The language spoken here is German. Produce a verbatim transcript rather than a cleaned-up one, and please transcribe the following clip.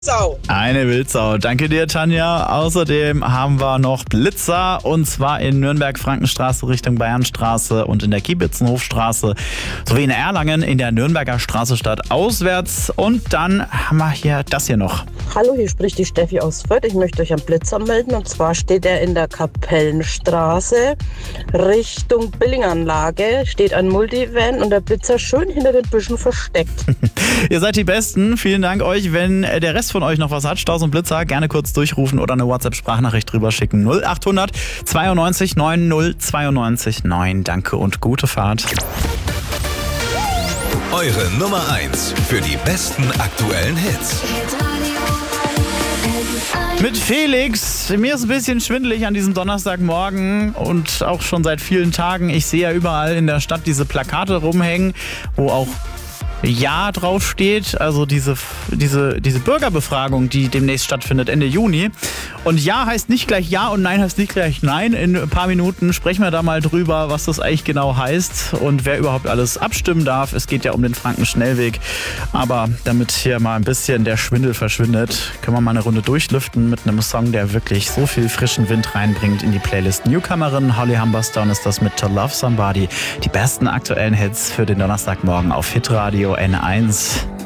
Sau. Eine Wildsau. Danke dir, Tanja. Außerdem haben wir noch Blitzer und zwar in Nürnberg-Frankenstraße Richtung Bayernstraße und in der Kiebitzenhofstraße sowie in Erlangen in der Nürnberger Straße statt auswärts. Und dann haben wir hier das hier noch. Hallo, hier spricht die Steffi aus Fürth. Ich möchte euch einen Blitzer melden und zwar steht er in der Kapellenstraße Richtung Billinganlage. Steht ein Multivan und der Blitzer schön hinter den Büschen versteckt. Ihr seid die Besten. Vielen Dank euch. Wenn der Rest von euch noch was hat, Staus und Blitzer, gerne kurz durchrufen oder eine WhatsApp-Sprachnachricht drüber schicken. null acht hundert zweiundneunzig neun null zweiundneunzig neun. Danke und gute Fahrt. Eure Nummer eins für die besten aktuellen Hits. Mit Felix. Mir ist ein bisschen schwindelig an diesem Donnerstagmorgen und auch schon seit vielen Tagen. Ich sehe ja überall in der Stadt diese Plakate rumhängen, wo auch Ja draufsteht, also diese, diese, diese Bürgerbefragung, die demnächst stattfindet, Ende Juni. Und Ja heißt nicht gleich Ja und Nein heißt nicht gleich Nein. In ein paar Minuten sprechen wir da mal drüber, was das eigentlich genau heißt und wer überhaupt alles abstimmen darf. Es geht ja um den Frankenschnellweg. Aber damit hier mal ein bisschen der Schwindel verschwindet, können wir mal eine Runde durchlüften mit einem Song, der wirklich so viel frischen Wind reinbringt in die Playlist. Newcomerin Holly Humberstone ist das mit To Love Somebody. Die besten aktuellen Hits für den Donnerstagmorgen auf Hitradio N eins.